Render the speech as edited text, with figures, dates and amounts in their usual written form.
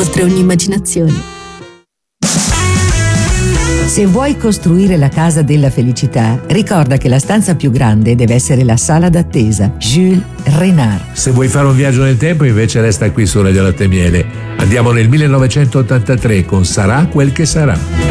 oltre ogni immaginazione. Se vuoi costruire la casa della felicità, ricorda che la stanza più grande deve essere la sala d'attesa. Jules Renard. Se vuoi fare un viaggio nel tempo, invece resta qui su Radio Latte e Miele. Andiamo nel 1983 con Sarà quel che sarà.